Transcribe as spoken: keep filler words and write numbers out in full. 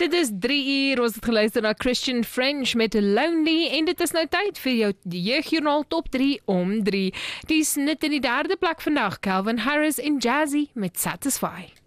Dit is drie uur, ons het geluister na Christian French met Lonely en dit is nou tyd vir jou jeugjoernaal top drie om drie. Die snit in die derde plek vandag, Calvin Harris en Jazzy met Satisfy.